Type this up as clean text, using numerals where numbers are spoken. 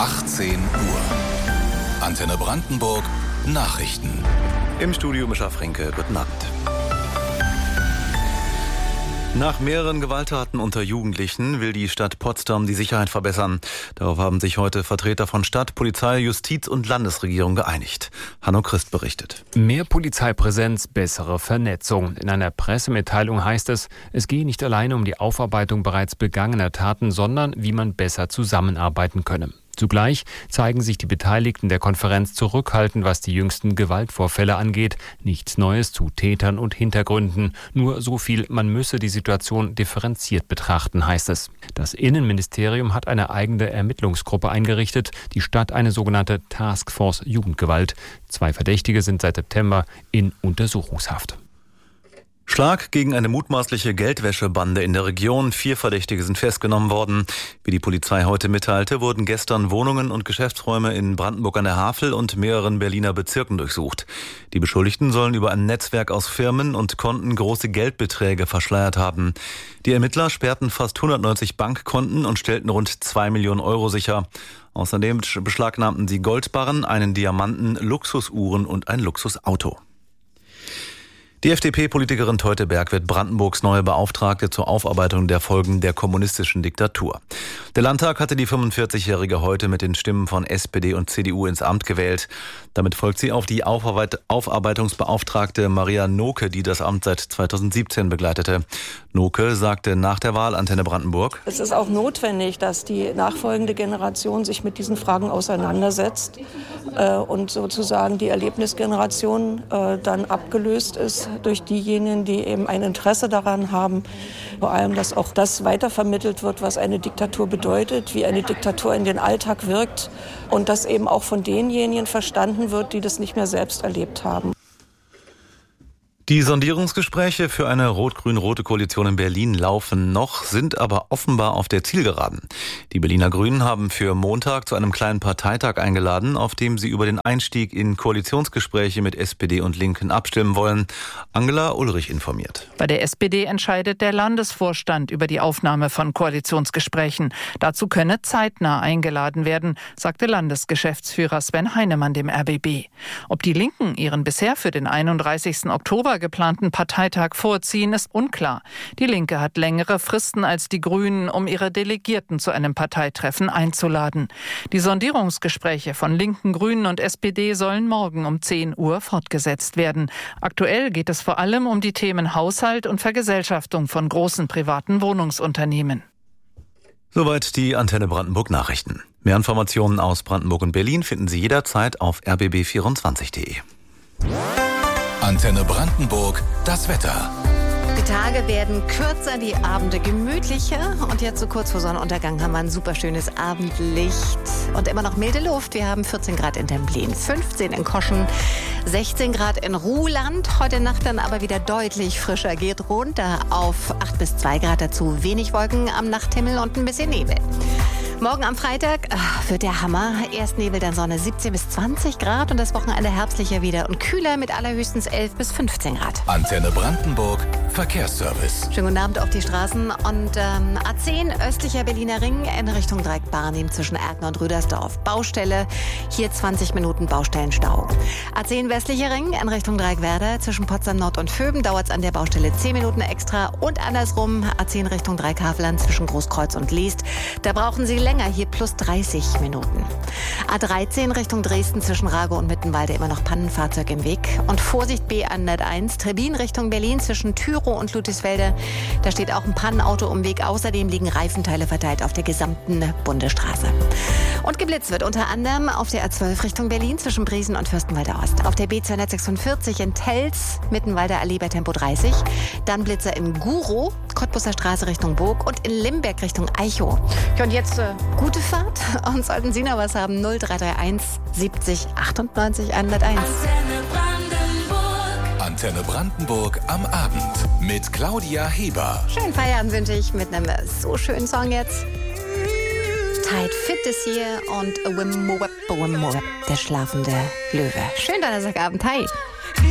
18 Uhr. Antenne Brandenburg Nachrichten. Im Studio Mischa Fränke, guten Abend. Nach mehreren Gewalttaten unter Jugendlichen will die Stadt Potsdam die Sicherheit verbessern. Darauf haben sich heute Vertreter von Stadt, Polizei, Justiz und Landesregierung geeinigt. Hanno Christ berichtet. Mehr Polizeipräsenz, bessere Vernetzung. In einer Pressemitteilung heißt es, es gehe nicht alleine um die Aufarbeitung bereits begangener Taten, sondern wie man besser zusammenarbeiten könne. Zugleich zeigen sich die Beteiligten der Konferenz zurückhaltend, was die jüngsten Gewaltvorfälle angeht. Nichts Neues zu Tätern und Hintergründen. Nur so viel, man müsse die Situation differenziert betrachten, heißt es. Das Innenministerium hat eine eigene Ermittlungsgruppe eingerichtet, die Stadt eine sogenannte Taskforce Jugendgewalt. 2 Verdächtige sind seit September in Untersuchungshaft. Schlag gegen eine mutmaßliche Geldwäschebande in der Region. 4 Verdächtige sind festgenommen worden. Wie die Polizei heute mitteilte, wurden gestern Wohnungen und Geschäftsräume in Brandenburg an der Havel und mehreren Berliner Bezirken durchsucht. Die Beschuldigten sollen über ein Netzwerk aus Firmen und Konten große Geldbeträge verschleiert haben. Die Ermittler sperrten fast 190 Bankkonten und stellten rund 2 Millionen Euro sicher. Außerdem beschlagnahmten sie Goldbarren, einen Diamanten, Luxusuhren und ein Luxusauto. Die FDP-Politikerin Teuteberg wird Brandenburgs neue Beauftragte zur Aufarbeitung der Folgen der kommunistischen Diktatur. Der Landtag hatte die 45-Jährige heute mit den Stimmen von SPD und CDU ins Amt gewählt. Damit folgt sie auf die Aufarbeitungsbeauftragte Maria Noke, die das Amt seit 2017 begleitete. Noke sagte nach der Wahl Antenne Brandenburg: Es ist auch notwendig, dass die nachfolgende Generation sich mit diesen Fragen auseinandersetzt und sozusagen die Erlebnisgeneration dann abgelöst ist durch diejenigen, die eben ein Interesse daran haben, vor allem, dass auch das weitervermittelt wird, was eine Diktatur bedeutet, wie eine Diktatur in den Alltag wirkt und dass eben auch von denjenigen verstanden wird, die das nicht mehr selbst erlebt haben. Die Sondierungsgespräche für eine rot-grün-rote Koalition in Berlin laufen noch, sind aber offenbar auf der Zielgeraden. Die Berliner Grünen haben für Montag zu einem kleinen Parteitag eingeladen, auf dem sie über den Einstieg in Koalitionsgespräche mit SPD und Linken abstimmen wollen. Angela Ulrich informiert. Bei der SPD entscheidet der Landesvorstand über die Aufnahme von Koalitionsgesprächen. Dazu könne zeitnah eingeladen werden, sagte Landesgeschäftsführer Sven Heinemann dem RBB. Ob die Linken ihren bisher für den 31. Oktober geplanten Parteitag vorziehen, ist unklar. Die Linke hat längere Fristen als die Grünen, um ihre Delegierten zu einem Parteitreffen einzuladen. Die Sondierungsgespräche von Linken, Grünen und SPD sollen morgen um 10 Uhr fortgesetzt werden. Aktuell geht es vor allem um die Themen Haushalt und Vergesellschaftung von großen privaten Wohnungsunternehmen. Soweit die Antenne Brandenburg Nachrichten. Mehr Informationen aus Brandenburg und Berlin finden Sie jederzeit auf rbb24.de. Antenne Brandenburg, das Wetter. Die Tage werden kürzer, die Abende gemütlicher. Und jetzt so kurz vor Sonnenuntergang haben wir ein super schönes Abendlicht. Und immer noch milde Luft. Wir haben 14 Grad in Templin, 15 in Koschen, 16 Grad in Ruhland. Heute Nacht dann aber wieder deutlich frischer. Geht runter auf 8 bis 2 Grad dazu. Wenig Wolken am Nachthimmel und ein bisschen Nebel. Morgen am Freitag wird der Hammer. Erst Nebel, dann Sonne, 17 bis 20 Grad. Und das Wochenende herbstlicher wieder und kühler mit allerhöchstens 11 bis 15 Grad. Antenne Brandenburg, Verkehrsservice. Schönen guten Abend auf die Straßen. Und A10 östlicher Berliner Ring in Richtung Dreieck-Barnim zwischen Erken und Rüdersdorf. Baustelle, hier 20 Minuten Baustellenstau. A10 westlicher Ring in Richtung Dreieck-Werder zwischen Potsdam Nord und Vöben dauert es an der Baustelle 10 Minuten extra. Und andersrum A10 Richtung Dreieck-Haveland zwischen Großkreuz und Liest. Da brauchen Sie länger, hier plus 30 Minuten. A13 Richtung Dresden zwischen Rago und Mittenwalde immer noch Pannenfahrzeug im Weg. Und Vorsicht B101 Trebin Richtung Berlin zwischen Tyrow und Ludwigsfelde. Da steht auch ein Pannenauto im Weg. Außerdem liegen Reifenteile verteilt auf der gesamten Bundesstraße. Und geblitzt wird unter anderem auf der A12 Richtung Berlin zwischen Briesen und Fürstenwalder Ost. Auf der B246 in Telz, Mittenwalder Allee bei Tempo 30. Dann Blitzer in Gurow, Cottbusser Straße Richtung Burg und in Limberg Richtung Eichow. Ja, und jetzt gute Fahrt. Und sollten Sie noch was haben, 0331 70 98 101. Antenne Brandenburg am Abend mit Claudia Heber. Schönen Feierabend wünsche ich mit einem so schönen Song jetzt. Tight Fit ist hier und der schlafende Löwe. Schönen Donnerstagabend. Hi.